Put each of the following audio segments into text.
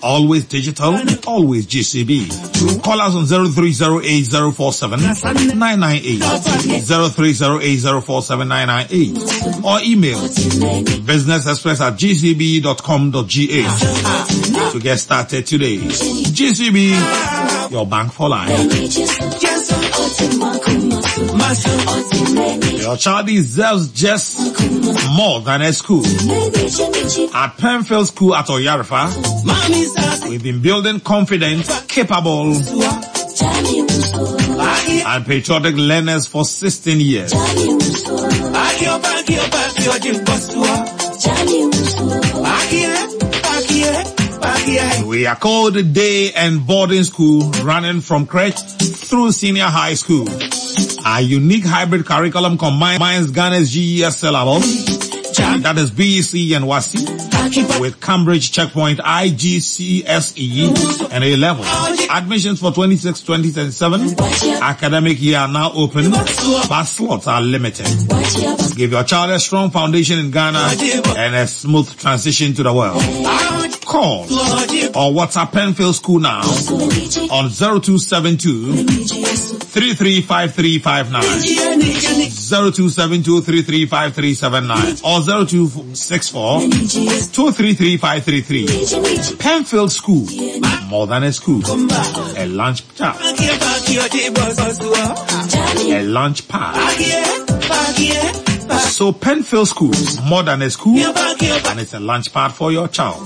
Always digital, always GCB. Call us on 0308047998, 0308047998, or email businessexpress@gcb.com.gh to get started today. GCB, your bank for life. Your child deserves just more than a school. At Penfield School at Oyarifa, we've been building confident, capable, and patriotic learners for 16 years. We are called day and boarding school, running from crèche through senior high school. Our unique hybrid curriculum combines Ghana's GES syllabus, that is BEC and WASI, with Cambridge Checkpoint IGCSE and A-level. Admissions for 26-27 academic year are now open, but slots are limited. Give your child a strong foundation in Ghana and a smooth transition to the world. Call or WhatsApp Penfield School now on 0272 335359, 0272 335379, or 0264 233533. Penfield School, more than a school, a lunch pad. A lunch pad. So Penfield School, more than a school, and it's a lunch pad for your child.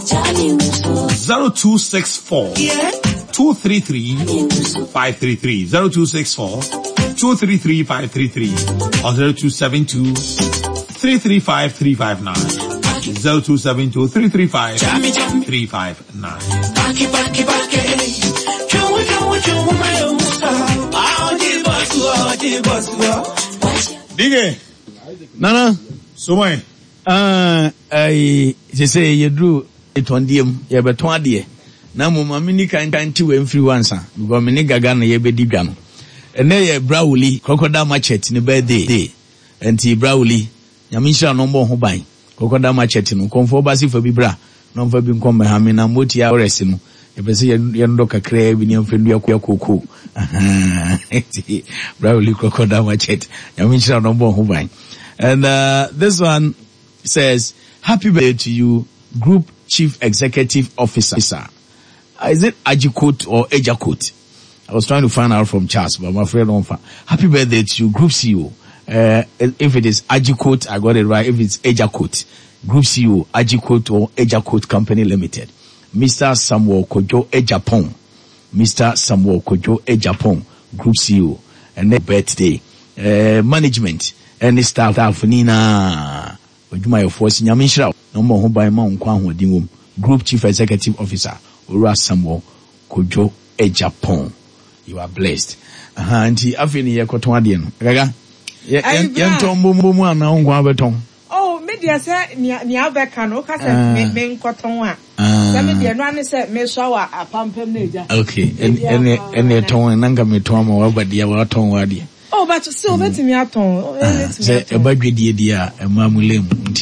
0264 233 533, 0264 233 533, or 0272 335 359, 0272 335 359. Dige Nana so why I say you drew it on diem ye beton ade na mo ma mini kan ti we mfiri wansa because mini gaga na ye bedi dwa no ene ye Brawley crocodile market ni birthday enti Brawley nyame nhira no mbo ho ban crocodile market no konfo basi fa bibra no fa bi nkom ha me na moti ya oresi no ye pese ye ndo kakra bi ni mfendu yakoko enti Brawley crocodile market nyame nhira no mbo ho ban. And this one says, happy birthday to you, Group Chief Executive Officer. Is it Ajikot or Ejakot? I was trying to find out from Charles, but I'm afraid I'm fine. Happy birthday to you, Group CEO. If it is Ajikot, I got it right. If it's Ejakot, Group CEO, Ajikot or Ejakot Company Limited. Mr. Samuel Kojo Ejapon. Mr. Samuel Kojo Ejapon, Group CEO. And their birthday. Management. And staff Nina Ojuma your force nyame nhira no mo ho ban ma nkwa hodin wom Group Chief Executive Officer Ora Samuel Kojo Ejapon. You are blessed. Anti afeni ye koton ade no gaga ye nton bomu ana nkwa beton. Oh media say ni abeka no ka say me nkoton a say media no ane say me so wa apampam na eja. Okay ene ton nanga me ton ma wa badia wa ton wa de. Oh, but still, let me out on. A baggy dear, a mamulem.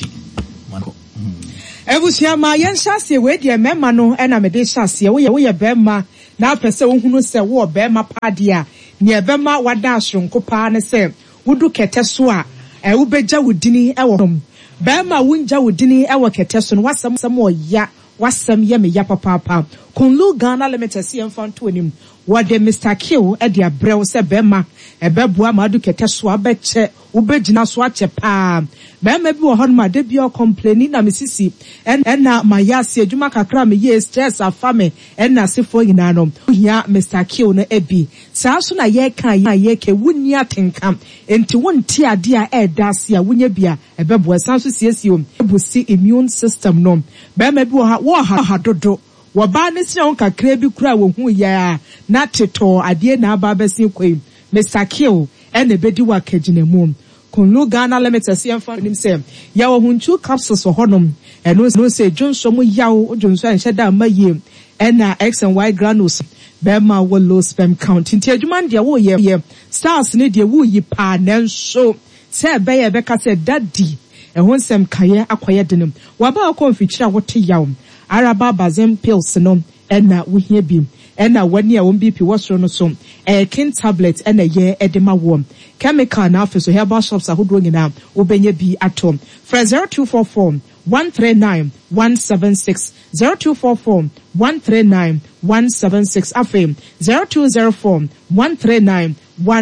Ebusia ma yen shase we de mema no na me de shase we bema na pese wo hunu se wo bema padia ne bema wada asronko pa ne se wudu kete so a wo beja wudini e wo bema wunja wudini e wo kete so no wasam ya wasam ye me ya papa Kunlu Ghana Limited CM Fund to him what the Mr. Q e dia brew se bema e beboa madu kete so abeche ubegina so ache pa bema bi wo honma de bi o complaining na misisi na mayase adwuma kakra me ye stress afame na sefo yina no hia Mr. Q na ebi saa so na ye kan ye ke wunni atenka enti wonti ade a edase a wunya bia e beboa san so siesio ebusi immune system no bema bi wo ha dodo Waba nisi na unka krebi kura wohu ya na tito adie na ababesi kwe Mr. Kill ene bedi wa kejinemu. Kunlu Ghana Limited CM nim se ya wohunchu capsules honom eno no se Johnson mu yawo Johnson en sheda maye ena X and Y granules bema wo low sperm count nti adwuma de wo ye stars ne de wo yi pa nanso se be ye be ka se daddy ehon sem kaye akoye denim waba akon fichira wote yawo Araba Bazem pills no ena wo hia bi ena wani a won BP wasro no so kin tablet ena ye edema wo chemical na afiso herbal shops ahodo nyina obenya bi atom fra 0244 139 176 0244 139 176 afem 0204 139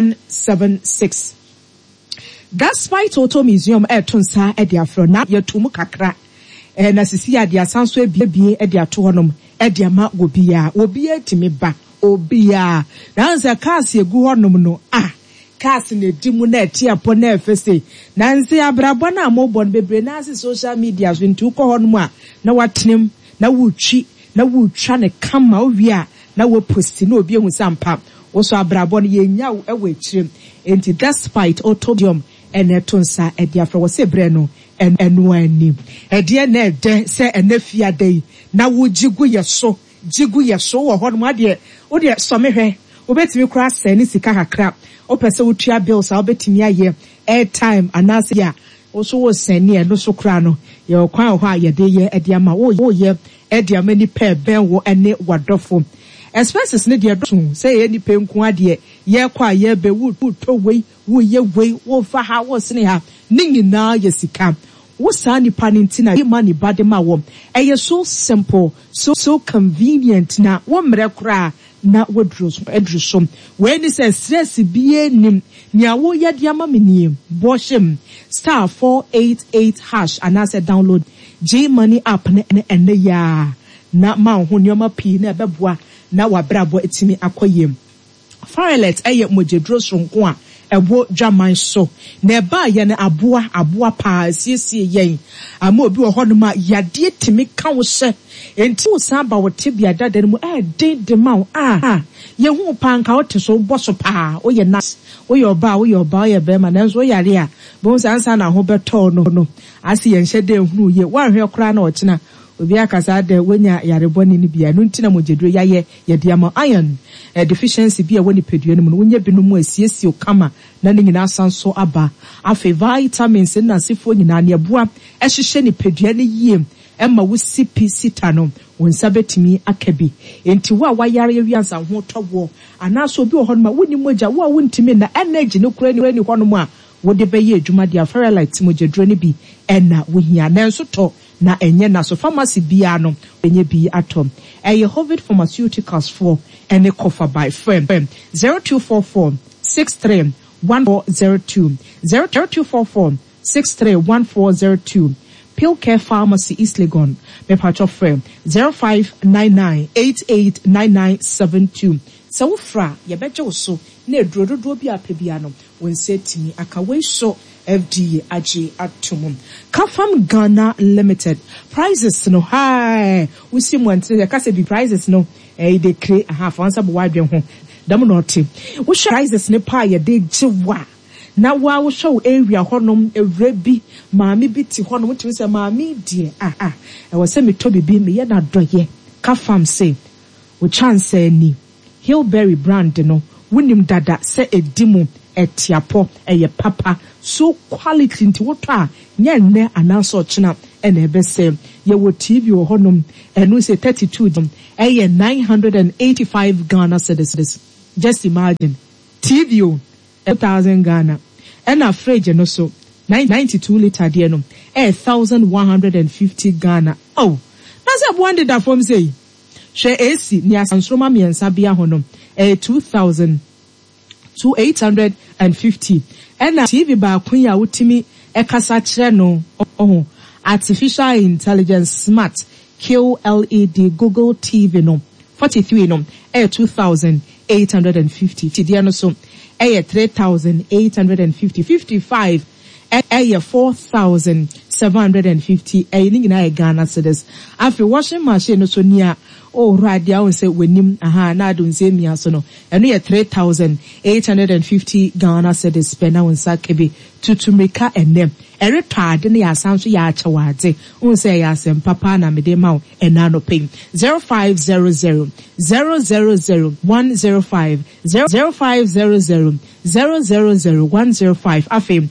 176. Gaspite Auto Museum etonsa e dia fro na yetum kakra na sisi ade asanso ebie e dia to honom e dia ma obia timi ba obia na nse cars egu honom no cars na dimu na etiapo na efese na nse abrabo na amobon bebre na ase social media so nti uko honom a na watenem na wutwi na wutwa ne kama owia na wo post na obi ehu sampa wo so abrabo no yenya e wo ekirem enti Gaspite Auto Museum enetonsa ediafra wo se bre no enu ani edie na ede se enafia dai na wo jigu yeso wo hodom ade wo de so mehwe obetimi kura sani sika kakra opese wo tua bills a obetimi aye airtime anase ya wo so wo sani e no so kura no ye kwan ho aye de ye ede ama wo ye ede ama ni pe ben wo ene wadofo expenses ne de do say ye ni pe nku ade ye kwa ye be wo to we wo ye we wo fa ha wo sene ha ningina ye sika wo sa ni panintina ye money bade ma wo eye so simple so convenient na wo mre kra na wo edru so we ni say stress bie nim nia wo ye de ama menim boshim *488# anase download G Money app ne ya na ma ho nyoma pi na beboa na wabrabo etimi akoyem Firelet eye mojedro sonko a ebo dwaman so na eba ye ne aboa pa siesie yen ama obi wo hono ma yade etimi ka wo hye enti wo san ba wo tebia dada mu de ma ye hu pa nka wo te so boso pa wo ye nas wo ye oba ye be ma nanso wo yare a bo sansa na ho beto no ase ye nhede hunu ye wanhwe kora na ochina obi akasa de wonya yareboni ni bia no ntina mojedro yaye ye de ama iron deficiency bia woni pedua no wonya binom asiesie okama na nyina sanso aba afi vitamins na sifo nyina ne aboa ehhehye ni pedua ne yie emma wo sipi sita no wonsa betimi akabi enti wo a wayare wiansa ho tobo anaso obi wo hono ma woni moja wo a wontimi na energy no kura ni hono mu a wo de beye adwuma dia Firelit mojedro ne bi enna wo hia na enso to na enye na so pharmacy bia no enye bi atom Hovid Pharmaceuticals for ene cover by firm 0244 63 1402 0244 63 1402 Pill Care Pharmacy East Legon me patch firm 0599 889972 so fra ye beje so na edrododo bi apebia no won setimi akawai so FDA agi atumum Kafam Ghana Limited prices no high we see one say ka say be prices no they create a half answer bo wadwen ho dam no te we prices ne pa ye de giwa na wa wo show area honom evre bi maami bi ti honom ti say maami die e wo say me to bibi me ye na doye Kafam say we chance ni Hillberry brand no wunim dada say edimu etiapo eye papa so quality nti woto a nya nne ananso ochina ena ebese ye wo TV wo honum enu say 32 eye 985 Ghana cedis just imagine TV 1000 Ghana ena fridge no so 92 liter de no 1150 Ghana oh na say boande da form say she AC ni asansroma miensa bia honum 2850 ena TV ba kunya wutimi ekasa kire no artificial intelligence smart QLED Google TV no 43 no 2850 tidia no so 3850 55 4750 ni nyina Ghana cedis afi washing machine no so nia radia won say wenim na adon say mia so no eno ye 3850 Ghana cedis pe na won sa kebe tutumika enem eretade ne yasanso ya achewade won say ya asem papa na mede ma ena no pay 0500 000 105 0500 000-105 afem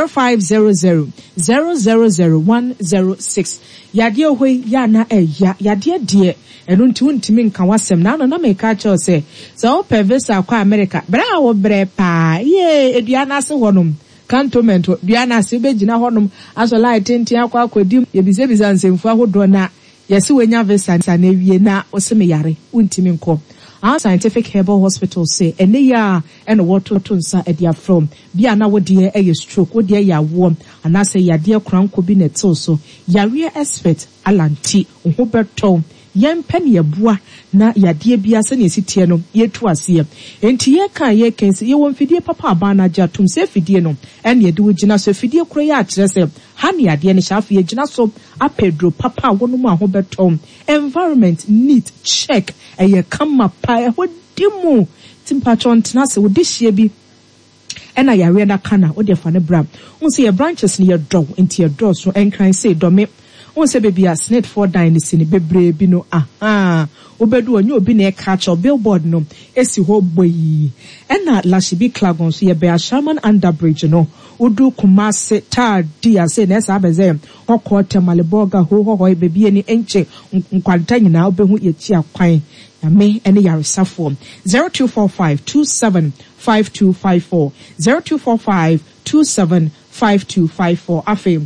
0500-000-106 yade ohwe ya na eya yade de eno nti wontimi nka wasem na no na meka cha se so pevesa akwa America bra wo bre pa ye eduana ase honom cantonment eduana ase begina honom aso light enti akwa akodim ye bize nsemfu ahodo na yesi wenya visa na wie na oseme yare wontimi nko. Our Scientific Herbal Hospital say enya and water to nsa edia from bia na wodie eye stroke wodie ya wo anase yade kran ko bi neto so yare expert alanti ho beto yempen yeboa na yade bia se ne sitie no yetu ase enti ye kan ye kensi ye won fidie papa abana jatum se fidie no en ye de wogina so fidie kro ya akire se ha ne yade ne shafe ye gina so apedro papa wono mu ho beto environment neat check eye kama pa hodimu timpatron tenase wodi hie bi ena yare na kana wodi fa ne bram unse ye branches ne ye draw enti ye draw so enkran say do me unse baby a snake for dynasty ne bebre bi no obedu onye obi na e catch billboard no esi ho boyi ena lashibi klagon so ye be a Sherman Underbridge no udu kumase ta dia se na esa abeze okote maleboga ho baby ni enche nkwanta nyina obehu ye chi akwan me any yarisafo 0245275254 0245275254 afem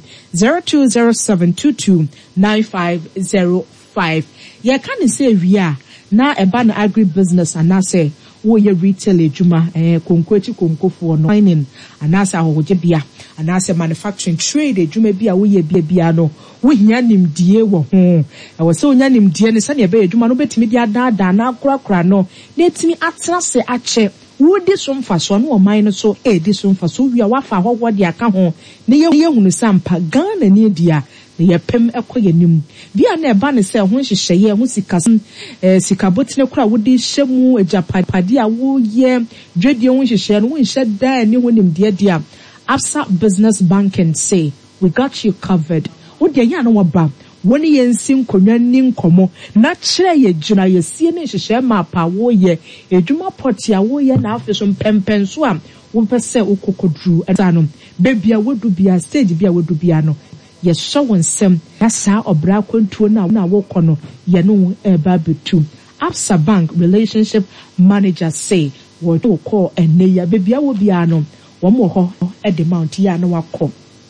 0207229505 ye can say wia na eba na agribusiness anase wo ye retail ejuma konkweti konkofo no mining anase ahoje bia anase manufacturing trade ejuma bia wo ye bia no wo hia nimdie wo ho e wo se onya nimdie ne sane ebe ejuma no betimi dia daada na akura no na etimi atrase ache wo di so mfaso no o man no so di so mfaso wia wafa hwo de aka ho ne ye hunu sampa Ghana ni dia ne ye pem ekoye nim bia na eba ne se ho hyehyeye ho sika sikabotine kura wo di hyemu ejapade a wo ye dwedie ho hyehyeye no wo hye da ni ho nimdie dia Absa Business Bank and say we got you covered. Wo de ya no waba woni yensin konwa ni nkomo na kire ye gina ye sie ne hyehyeye mapa wo ye edwuma poti a wo ye na afeso mpempen so a wo pese okokodru edano bebia wodu bia stage bia wodu bia no ye so wonsem na sa obra kwantuo na wo kono ye no eba betu. Absa Bank relationship manager say wo to call eneya bebia wo bia no womo ho e mount ya na wakọ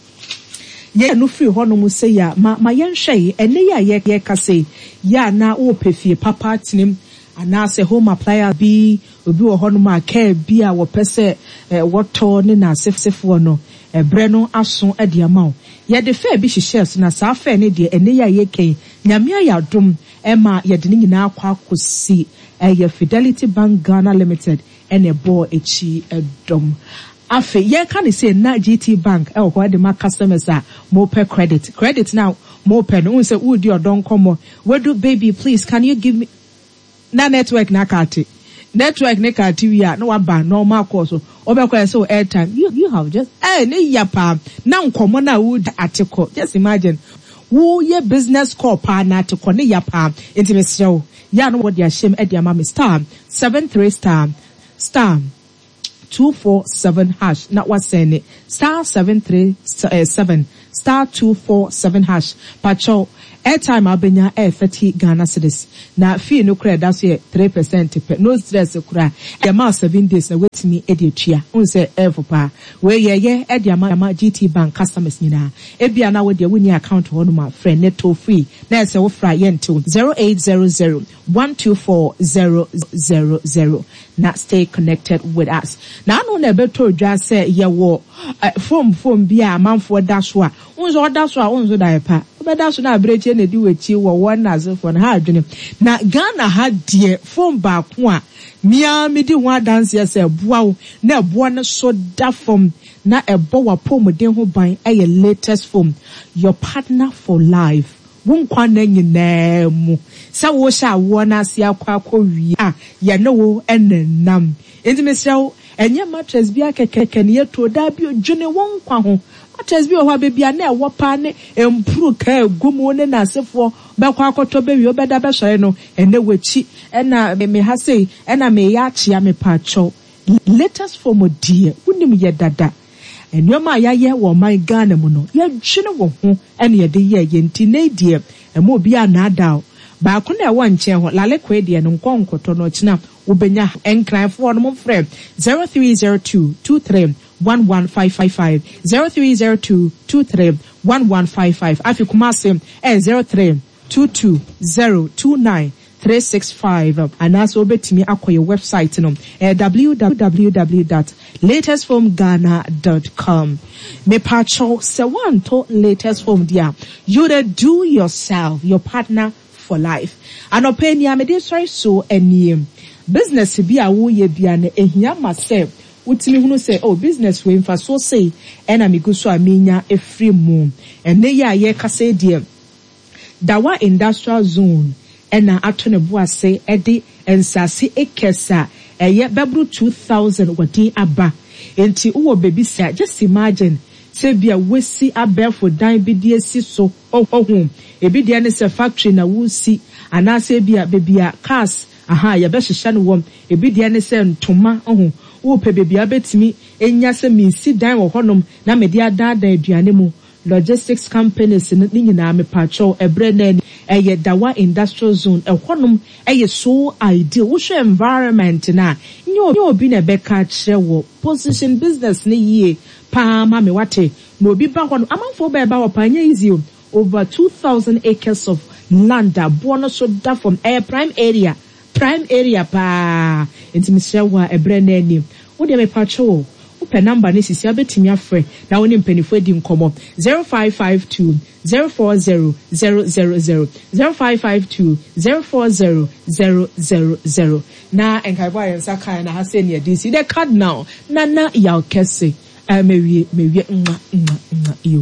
ye no free ho no mu say ya ma yenhwe ene ya ye ka say ya na wo pefie papa tinim ana say home applier bi obi wo ho no ma ka bi a wo pese woto ne na sefsefo no ebre no aso e de ama ye de fa bi hyehyes na sa fa ne de ene ya ye ken nyame ya dom e ma ye de nyina akwa akosi ye Fidelity Bank Ghana Limited ene bo echi edom afe ye can say na GT Bank e ho de ma customers a mo per credit now mo per no say wo di odon komo we do baby please can you give me na network na kati ne kati wi a no wa ba normal course obekwa say airtime you have just ne yapa na nkomo na wo atiko just imagine wo ye business call pa na atiko ne yapa intimate ya no what dia shame e dia ma star 73 star 247 hash not what saying it star 737 star 247 hash pacho airtime abenya 30 Ghana cedis na fee no credit that's here 3% no stress kura e ma 7 days na wetimi e de tua unse pa we ye e de ma GT Bank customers nyina e bia na we de woni account ho no ma friend net to free na se wo fra ye nto 0800-124-000 na stay connected with us na no na beto dwa se ye wo form bia amanfo da so a unso da so a unso da pa obeda so na breche na di wechi wo one as for na ha adwene na Ghana ha die form ba ko a mia me di ho adanse se boawo na ebo na so da form na ebo wa pomuden ho ban eye latest form your partner for life won kwa na nyina mu sa wo sha wo na se akwa wi a ye no wo enenam entimesrawo enye mattress bia kekeke ne yeto da bi odwene won kwa ho mattress bi o ha bebia na ewo pa ne empuru ka egumu ne na asefo bekwa akoto bewi obeda be sore no ene wechi ena me ha sei ena me ya chia me pa cho latest form dear unim ye dada and your my ye wo my Ghana muno ye chine wo ho ene ye de ye yenti na die e mo bia na da ba ko na wo nche ho lale kwa die no nkonkoto no china ubenya enkran fo no mfrɛ 0302231155 0302231155 afi kumase 0322029365 and also betimi akoye website no www.latestformghana.com me pacho se wanto latest form dia you dey do yourself your partner for life and opinion me dey sorry so eniem business bi a wo ye bia na ehia masef utimi hunu say oh business we mfa so say ena mi guso amenya efri mu ene ya ye kase die dawa industrial zone ena atone boase ede ensase ekesa eye bebru 2000 wadi aba enti uwo bebisa just imagine say bia wesi abefo dan bi die si so ohun ebi die ne se factory na wusi ana say bia cars aha ya be hihya no wom ebi de ne se ntoma ohun wo pe bebia betimi enya se minsi dan wo honom na me de adada aduane mu logistics companies ni nyina me pacho ebre na eye dawa industrial zone honom eye so ideal wo hwe environment na nye obi na be ka kire wo position business ni yie pa ma me wate no obi ba hono amanfo ba wo pa nya easy over 2000 acres of land abono so da from air prime area pa intimishawa ebrene ni wo de me pacho wo pe number ni sisi abetimi afre na woni mpanifo di nkomo 0552 040 000 0552 040 000 na enkaibo ayensa kan na hase ne DC the card now nana ya okese mewie you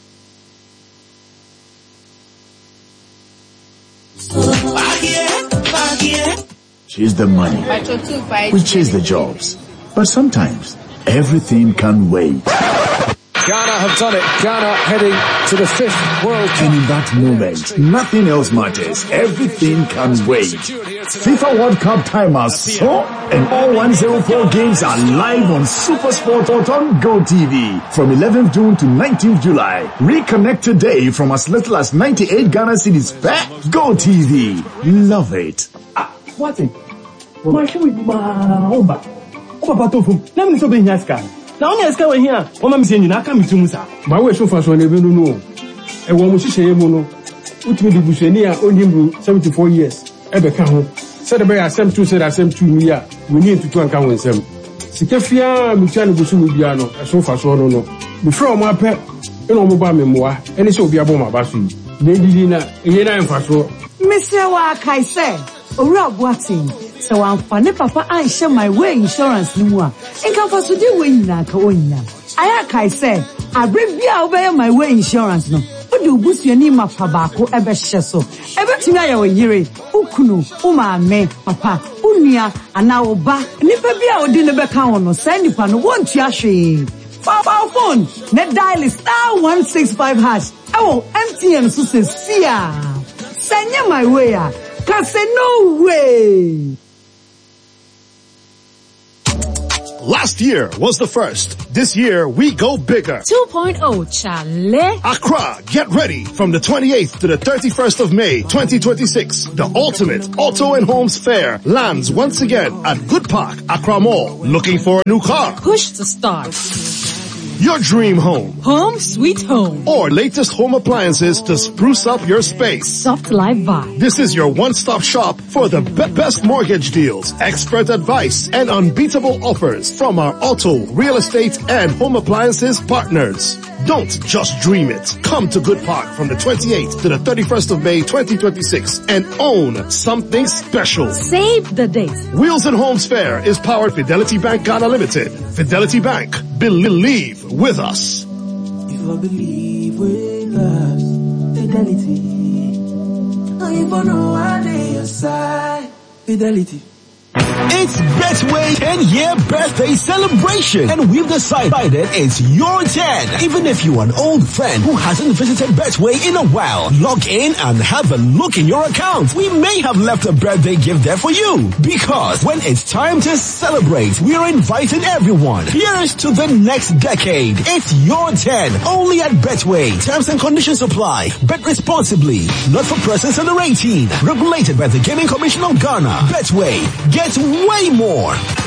Chase the money, we chase the jobs, but sometimes everything can wait. Ghana have done it. Ghana heading to the 5th World Cup. And in that moment, nothing else matters. Everything can wait. FIFA World Cup time has so, and all 104 games are live on SuperSport on Go TV from 11th June to 19th July. Reconnect today from as little as 98 Ghana cedis per Go TV. Love it. What? My shoe is over. Over to let me so be here. Now only ask we here. O ma me say nyina aka me tum sa. Ma we show fa so na be no no. E wo mo hihye mu no. Utimi di busuani a onimru 74 years. E be ka ho. Said be asem tu said asem tu mi a. We need to anka won sem. Sika fia mi tia no busu mi bia no. E so fa so no no. Me from apɛ e no mo ba me moa. Ene se obi abo ma ba so. Na didi na e na enfa so. Mr. Wa kai say owura boatin se wan fa ne papa anhye my way insurance ni mu a enka fa so di we nyina ka onya aya kai say abrebia obey my way insurance no odi obusuani ma fa ba ko ebe hye so ebetumi aya oyire ukunu umame papa unua ana oba nipa bia odi ne beka ho no say nipa no wontu ahwe Papa phone ne dial *165# ewo MTN so se sia senya my way a can say no way. Last year was the first. This year we go bigger. 2.0 Chale. Accra, get ready from the 28th to the 31st of May 2026. The ultimate auto and homes fair lands once again at Good Park, Accra Mall. Looking for a new car? Push to start. Your dream home. Home sweet home. Or latest home appliances to spruce up your space. Soft life vibe. This is your one-stop shop for the best mortgage deals, expert advice, and unbeatable offers from our auto, real estate, and home appliances partners. Don't just dream it. Come to Good Park from the 28th to the 31st of May 2026 and own something special. Save the date. Wheels and Homes Fair is powered Fidelity Bank Ghana Limited. Fidelity Bank. Believe with us. If I believe with us, Fidelity. I even know I on your side. Fidelity. It's Betway 10-year birthday celebration, and we've decided it's your 10. Even if you're an old friend who hasn't visited Betway in a while, log in and have a look in your account. We may have left a birthday gift there for you, because when it's time to celebrate, we're inviting everyone. Here's to the next decade. It's your 10, only at Betway. Terms and conditions apply. Bet responsibly. Not for persons under 18. Regulated by the Gaming Commission of Ghana. Betway. Get way more.